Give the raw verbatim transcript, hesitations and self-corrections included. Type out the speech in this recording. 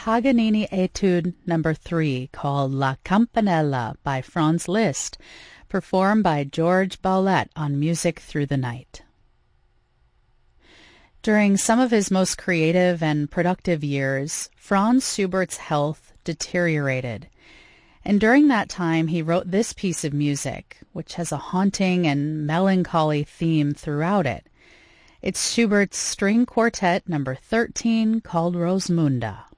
Paganini Etude Number three called La Campanella by Franz Liszt, performed by George Boulez on Music Through the Night. During some of his most creative and productive years, Franz Schubert's health deteriorated, and during that time he wrote this piece of music, which has a haunting and melancholy theme throughout it. It's Schubert's String Quartet Number thirteen called Rosmunda.